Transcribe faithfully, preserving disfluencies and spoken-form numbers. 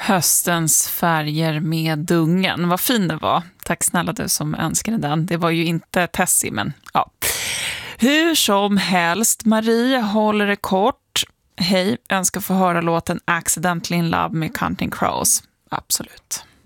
Höstens färger med dungen. Vad fin det var. Tack snälla du som önskade den. Det var ju inte Tessie, men ja. Hur som helst, Marie håller det kort. Hej, önskar få höra låten Accidentally in Love med Counting Crows. Absolut.